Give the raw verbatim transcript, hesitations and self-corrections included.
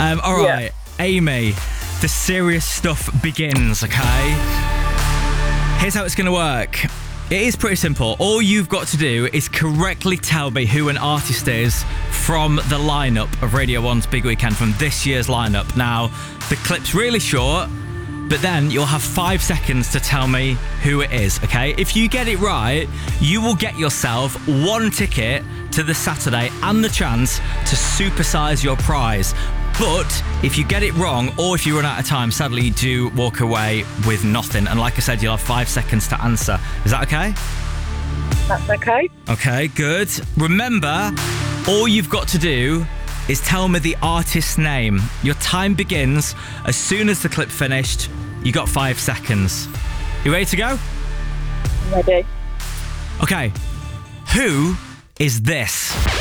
Um, all right, yeah. Amy, the serious stuff begins, okay? Here's how it's going to work. It is pretty simple. All you've got to do is correctly tell me who an artist is from the lineup of Radio one's Big Weekend, from this year's lineup. Now, the clip's really short, but then you'll have five seconds to tell me who it is, okay? If you get it right, you will get yourself one ticket to the Saturday and the chance to supersize your prize. But if you get it wrong, or if you run out of time, sadly you do walk away with nothing. And like I said, you'll have five seconds to answer. Is that okay? That's okay. Okay, good. Remember, all you've got to do is tell me the artist's name. Your time begins as soon as the clip finished. You got five seconds. You ready to go? Ready. Okay. Who is this?